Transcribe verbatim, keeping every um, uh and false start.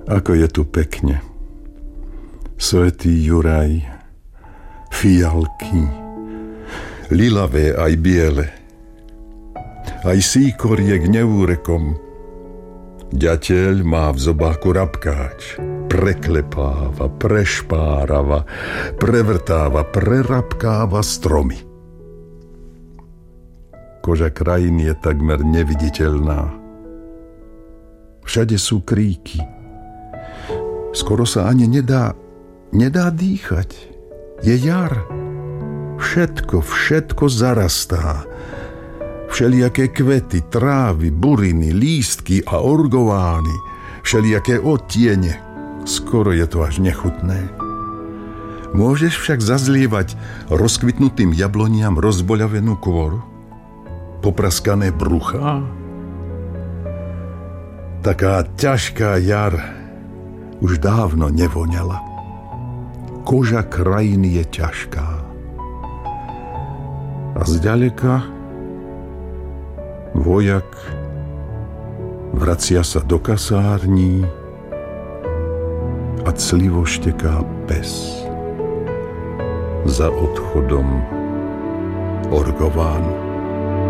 Ako je tu pekne. Svätý Juraj, fialky, lilavé aj biele, aj síkoriek neúrekom. Ďateľ má v zobáku rabkáč, preklepáva, prešpárava, prevrtáva, prerabkáva stromy. Koža krajiny je takmer neviditeľná. Všade sú kríky. Skoro sa ani nedá, nedá dýchať. Je jar. Všetko, všetko zarastá. Všelijaké kvety, trávy, buriny, lístky a orgovány. Všelijaké odtiene. Skoro je to až nechutné. Môžeš však zazlievať rozkvitnutým jabloniam rozboľavenú kôru? Popraskané bruchá? Taká ťažká jar už dávno nevoňala. Koža krajiny je ťažká. A zďaleka vojak vracia sa do kasární a clivo šteká pes za odchodom Orgovánu.